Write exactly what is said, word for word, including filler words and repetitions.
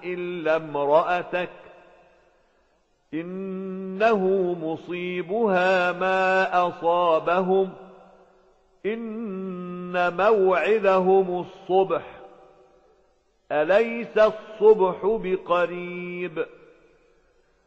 إلا امرأتك إنه مصيبها ما أصابهم إن موعدهم الصبح أليس الصبح بقريب